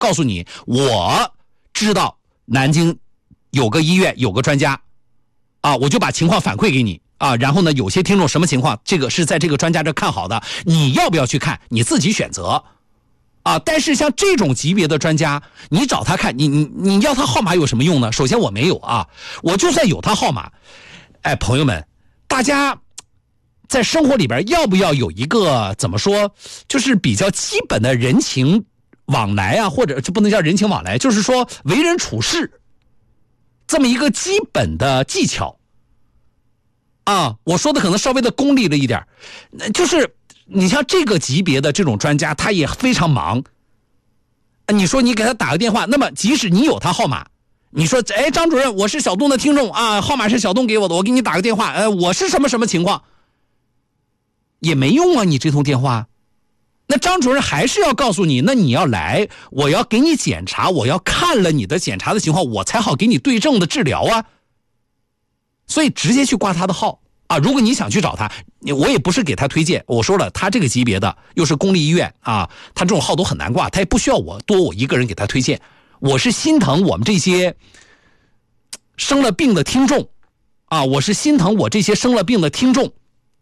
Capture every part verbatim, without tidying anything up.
告诉你，我知道南京有个医院有个专家啊，我就把情况反馈给你啊。然后呢，有些听众什么情况，这个是在这个专家这看好的，你要不要去看，你自己选择啊。但是像这种级别的专家，你找他看，你你你要他号码有什么用呢？首先我没有啊，我就算有他号码，哎，朋友们，大家在生活里边要不要有一个怎么说，就是比较基本的人情往来啊，或者这不能叫人情往来，就是说为人处事这么一个基本的技巧啊。我说的可能稍微的功利了一点，就是你像这个级别的这种专家，他也非常忙。你说你给他打个电话，那么即使你有他号码，你说哎，张主任，我是小东的听众啊，号码是小东给我的，我给你打个电话，呃，我是什么什么情况，也没用啊，你这通电话。那张主任还是要告诉你，那你要来，我要给你检查，我要看了你的检查的情况，我才好给你对症的治疗啊。所以直接去挂他的号啊。如果你想去找他，我也不是给他推荐，我说了，他这个级别的又是公立医院啊，他这种号都很难挂，他也不需要我多我一个人给他推荐。我是心疼我们这些生了病的听众啊，我是心疼我这些生了病的听众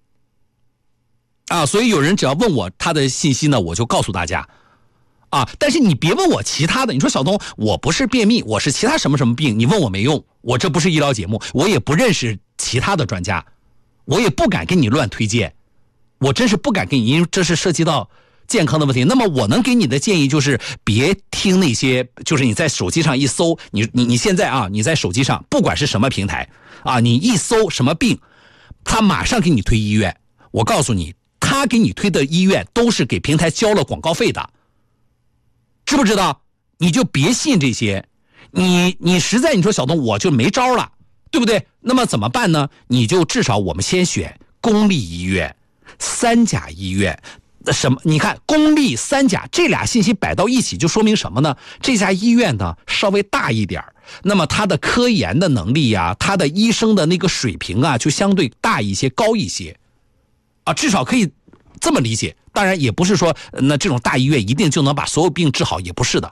啊，所以有人只要问我他的信息呢，我就告诉大家啊。但是你别问我其他的，你说小东，我不是便秘，我是其他什么什么病，你问我没用，我这不是医疗节目，我也不认识其他的专家，我也不敢给你乱推荐，我真是不敢给你，因为这是涉及到健康的问题。那么我能给你的建议就是别听那些，就是你在手机上一搜，你你你现在啊，你在手机上不管是什么平台啊，你一搜什么病，他马上给你推医院。我告诉你，他给你推的医院都是给平台交了广告费的，知不知道？你就别信这些。你你实在你说小东我就没招了，对不对？那么怎么办呢？你就至少我们先选公立医院、三甲医院。什么？你看公立三甲这俩信息摆到一起，就说明什么呢？这家医院呢稍微大一点，那么他的科研的能力呀、啊，他的医生的那个水平啊，就相对大一些、高一些啊，至少可以这么理解。当然也不是说那这种大医院一定就能把所有病治好，也不是的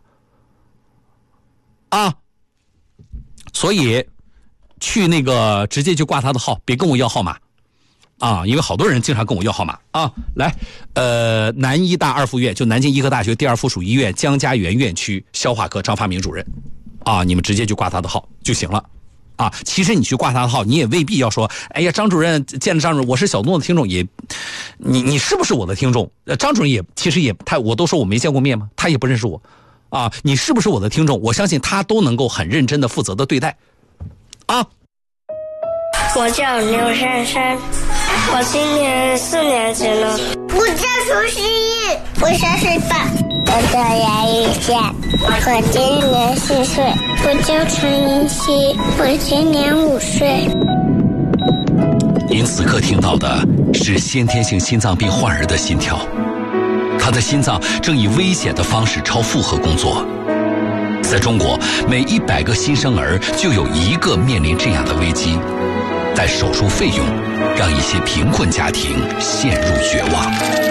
啊。所以去那个直接就挂他的号，别跟我要号码啊，因为好多人经常跟我要号码啊。来，呃，南医大二附院，就南京医科大学第二附属医院江家园院区消化科张发明主任啊，你们直接就挂他的号就行了啊。其实你去挂他的号，你也未必要说，哎呀，张主任见了张主任，我是小东的听众，也，你你是不是我的听众？呃，张主任也其实也他，我都说我没见过面吗？他也不认识我啊。你是不是我的听众？我相信他都能够很认真的、负责的对待啊。 我叫刘珊珊，我今年四年级了。 我叫苏诗韵，我三岁半。 我叫杨玉健，我今年四岁。 我叫陈云熙，我今年五岁。 您此刻听到的是先天性心脏病患儿的心跳，他的心脏正以危险的方式超负荷工作。在中国，每一百个新生儿就有一个面临这样的危机，但手术费用让一些贫困家庭陷入绝望。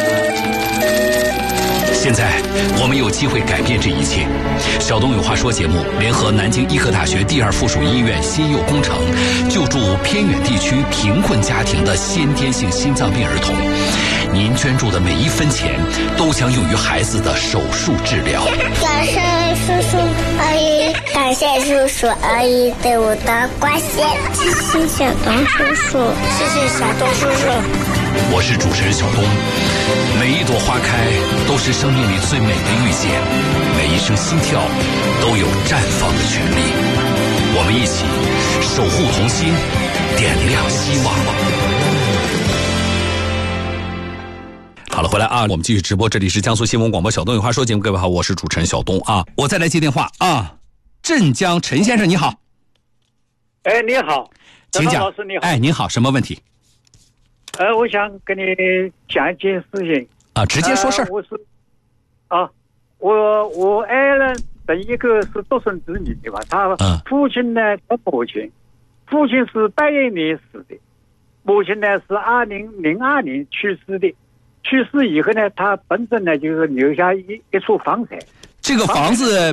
现在我们有机会改变这一切。小东有话说节目联合南京医科大学第二附属医院心幼工程，救助偏远地区贫困家庭的先天性心脏病儿童。您捐助的每一分钱都将用于孩子的手术治疗。 感谢叔叔阿姨，感谢叔叔阿姨对我的关心。 谢谢小东叔叔， 谢谢小东叔叔。 我是主持人小东。每一朵花开都是生命里最美的遇见，每一声心跳都有绽放的权利。我们一起守护童心，点亮希望。 好了，回来啊，我们继续直播，这里是江苏新闻广播小东有话说节目，各位好，我是主持人小东啊。我再来接电话啊，镇江陈先生你好。 哎，你好， 请讲。 老师你好。 哎，您好，什么问题？ 呃，我想跟你讲一件事情啊，直接说事儿、呃。 我是啊，我我爱人的一个是独生子女对吧？他父亲呢，他母亲，父亲是八一年死的，母亲呢是二零零二年去世的。去世以后呢，他本身呢就是留下一一处房产。 这个房子